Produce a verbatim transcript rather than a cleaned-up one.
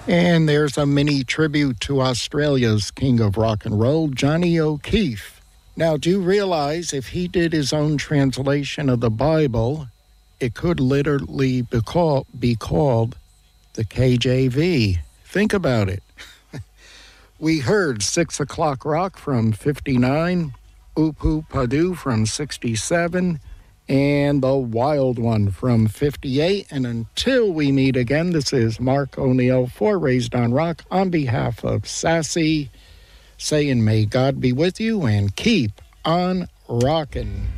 And there's a mini tribute to Australia's king of rock and roll, Johnny O'Keefe. Now, do you realize if he did his own translation of the Bible, it could literally be called, be called the K J V? Think about it. We heard Six O'Clock Rock from fifty-nine, Upu Padu from sixty-seven, and The Wild One from fifty-eight. And until we meet again, this is Mark O'Neill for Raised on Rock on behalf of Sassy, saying may God be with you and keep on rocking.